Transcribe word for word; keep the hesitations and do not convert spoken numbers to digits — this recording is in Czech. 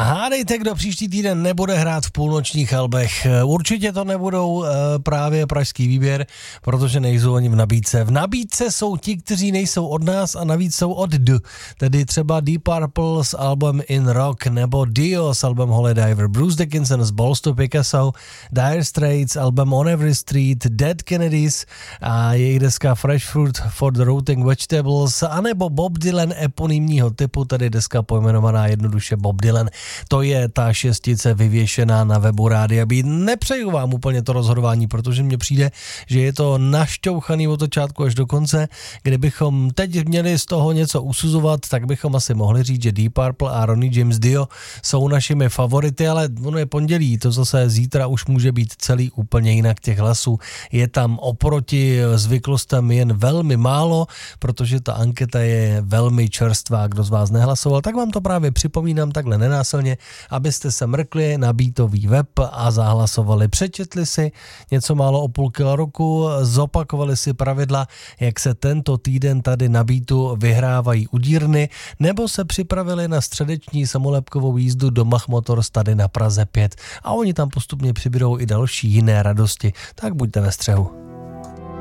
A hádejte, kdo příští týden nebude hrát v půlnočních albech. Určitě to nebudou e, právě pražský výběr, protože nejsou oni v nabídce. V nabídce jsou ti, kteří nejsou od nás a navíc jsou od D, tedy třeba Deep Purple s albem In Rock nebo Dio s albem Holy Diver, Bruce Dickinson s Balls to Picasso, Dire Straits album On Every Street, Dead Kennedys a jejich deska Fresh Fruit for the Rotting Vegetables, anebo Bob Dylan eponymního typu, tedy deska pojmenovaná jednoduše Bob Dylan. To je ta šestice vyvěšená na webu Rádia Beat. Nepřeju vám úplně to rozhodování, protože mně přijde, že je to našťouchaný od začátku až do konce. Kdybychom teď měli z toho něco usuzovat, tak bychom asi mohli říct, že Deep Purple a Ronnie James Dio jsou našimi favority, ale ono je pondělí, to zase zítra už může být celý úplně jinak těch hlasů. Je tam oproti zvyklostem jen velmi málo, protože ta anketa je velmi čerstvá. Kdo z vás nehlasoval, tak vám to právě připomínám takhle nenásilně, abyste se mrkli na beatový web a zahlasovali. Přečetli si něco málo o půl kila roku, zopakovali si pravidla, jak se tento týden tady na beatu vyhrávají udírny, nebo se připravili na středeční samolepkovou jízdu do Mach Motors tady na Praze pět. A oni tam postupně přibydou i další jiné radosti. Tak buďte ve střehu.